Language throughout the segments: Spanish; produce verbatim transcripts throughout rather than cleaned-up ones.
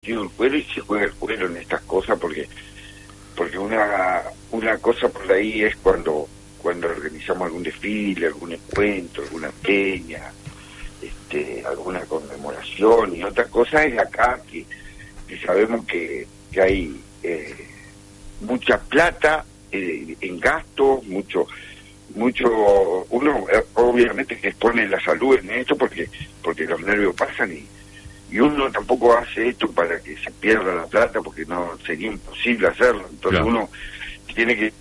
el cuero y se juega el cuero en estas cosas, porque porque una una cosa por ahí es cuando cuando organizamos algún desfile, algún encuentro, alguna peña, este, alguna conmemoración, y otra cosa es acá que, que sabemos que, que hay eh, mucha plata eh, en gastos, mucho mucho uno eh, obviamente que expone la salud en esto porque porque los nervios pasan y y uno tampoco hace esto para que se pierda la plata, porque no sería imposible hacerlo. Entonces claro, uno tiene que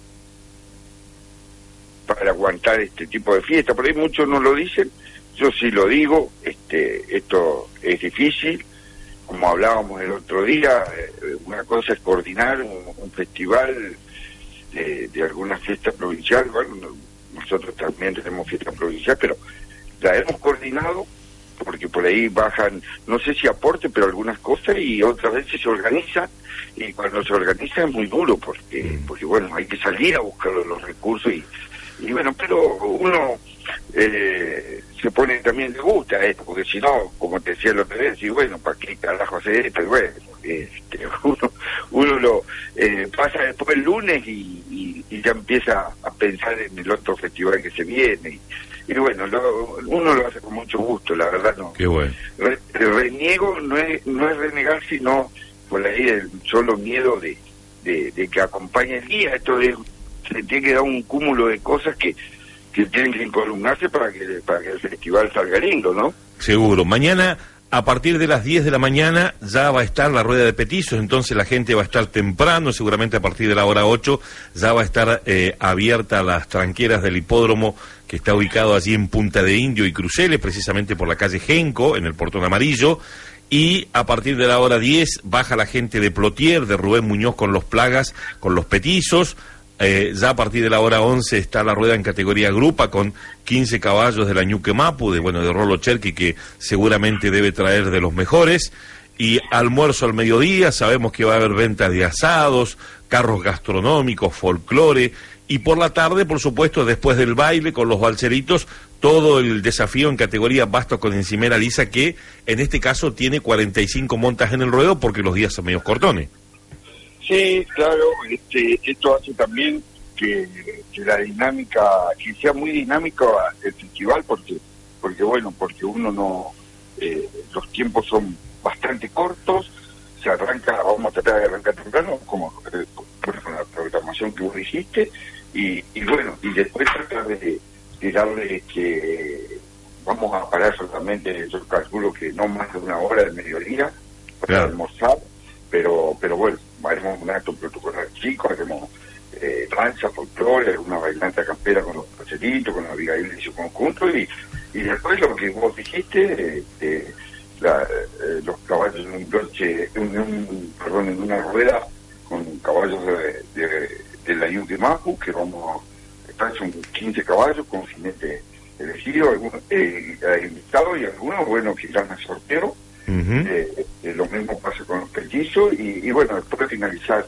para aguantar este tipo de fiesta. Por ahí muchos no lo dicen, yo sí lo digo. Este, esto es difícil, como hablábamos el otro día. Eh, una cosa es coordinar un, un festival de, de alguna fiesta provincial. Bueno, nosotros también tenemos fiesta provincial, pero la hemos coordinado porque por ahí bajan, no sé si aporte, pero algunas cosas, y otras veces se organizan, y cuando se organiza es muy duro, porque porque bueno, hay que salir a buscar los recursos, y, y bueno, pero uno eh, se pone también, le gusta esto, porque si no, como te decía la otra vez, y bueno, ¿para qué carajo hacer esto? Y bueno, este, uno, uno lo eh, pasa después el lunes y, y, y ya empieza a pensar en el otro festival que se viene, y, y bueno, lo, uno lo hace con mucho gusto, la verdad. No. Qué bueno. Re, reniego no es no es renegar, sino por ahí el solo miedo de, de, de que acompañe el día. Esto es, se tiene que dar un cúmulo de cosas que, que tienen que encolumnarse para que para que el festival salga lindo, ¿no? Seguro. Mañana, a partir de las diez de la mañana, ya va a estar la rueda de petizos, entonces la gente va a estar temprano, seguramente a partir de la hora ocho, ya va a estar eh, abierta las tranqueras del hipódromo, que está ubicado allí en Punta de Indio y Cruceles, precisamente por la calle Genco, en el Portón Amarillo, y a partir de la hora diez baja la gente de Plotier, de Rubén Muñoz con los plagas, con los petizos. Eh, ya a partir de la hora once está la rueda en categoría grupa con quince caballos de la Ñuque Mapu, de bueno de Rolo Cherqui, que seguramente debe traer de los mejores, y almuerzo al mediodía. Sabemos que va a haber venta de asados, carros gastronómicos, folclore, y por la tarde, por supuesto, después del baile con los balseritos, todo el desafío en categoría bastos con encimera lisa, que en este caso tiene cuarenta y cinco montas en el ruedo porque los días son medio cortones. Sí, claro, este, esto hace también que, que la dinámica, que sea muy dinámica el festival, porque, porque bueno, porque uno no, eh, los tiempos son bastante cortos, se arranca, vamos a tratar de arrancar temprano, como eh, con la programación que vos dijiste, y, y bueno, y después tratar de, de darle que vamos a parar solamente, yo calculo que no más de una hora del mediodía para claro, almorzar, pero, pero bueno, haremos un acto protocolar chico, haremos eh, danza, folclore, alguna bailanta campera con los parcelitos, con la Abigail y su conjunto, y, y después lo que vos dijiste, eh, eh, la, eh, los caballos en un broche, en un, perdón, en una rueda con caballos de, de, de la Ñuque Mapu, que vamos a estar, son quince caballos con jinete elegido, algunos eh, invitados, y algunos, bueno, que irán a sorteo. Uh-huh. eh, eh, lo mismo pasa con los petizos, y, y bueno, después de finalizar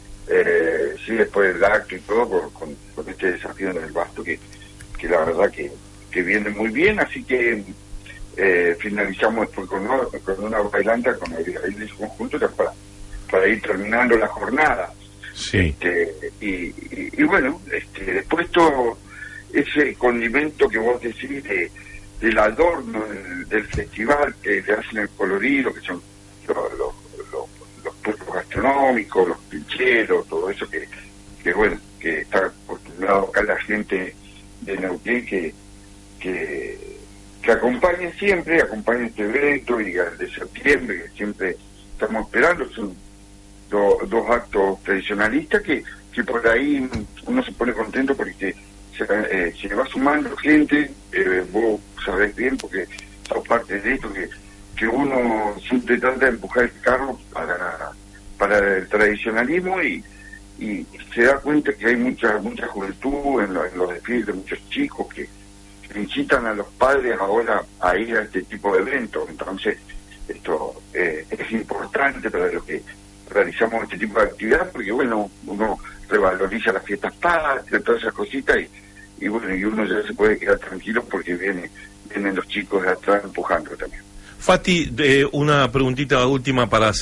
eh, sí, después del acto y todo con, con, con este desafío del basto que, que la verdad que, que viene muy bien, así que eh, finalizamos después con, con una bailanta con el, el conjunto para, para ir terminando la jornada. Sí. Este, y, y, y bueno, este, después todo ese condimento que vos decís de del adorno del, del festival, que le hacen el colorido, que son los, los, los, los puestos gastronómicos, los pincheros, todo eso que, que bueno, que está acostumbrado acá la gente de Neuquén, que, que, que acompaña siempre, acompaña este evento, y al de septiembre, que siempre estamos esperando. Son do, dos actos tradicionalistas que, que por ahí uno se pone contento porque se, eh, se va sumando gente. eh, vos sabés bien, porque sos parte de esto, que, que uno siempre trata de empujar el carro para, para el tradicionalismo, y, y se da cuenta que hay mucha mucha juventud en, lo, en los desfiles de muchos chicos que, que incitan a los padres ahora a ir a este tipo de eventos. Entonces esto eh, es importante para los que realizamos este tipo de actividad, porque bueno, uno revaloriza las fiestas patrias, todas esas cositas, y y bueno, y uno ya se puede quedar tranquilo porque viene, vienen los chicos de atrás empujando también. Fati, eh, una preguntita última para hacer.